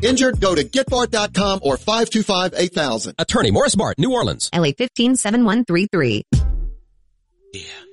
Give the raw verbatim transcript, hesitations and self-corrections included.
Injured? Go to get bart dot com or five two five, eight thousand. Attorney Morris Bart, New Orleans. L A fifteen seven one three three. Yeah.